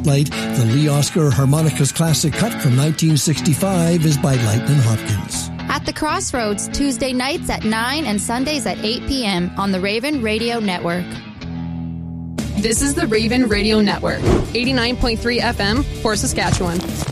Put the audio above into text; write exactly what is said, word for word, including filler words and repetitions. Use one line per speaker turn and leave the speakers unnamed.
Spotlight. The Lee Oscar Harmonicas Classic cut from nineteen sixty-five is by Lightnin' Hopkins.
At the Crossroads, Tuesday nights at nine and Sundays at eight p.m. on the Raven Radio Network.
This is the Raven Radio Network, eighty-nine point three F M for Saskatchewan.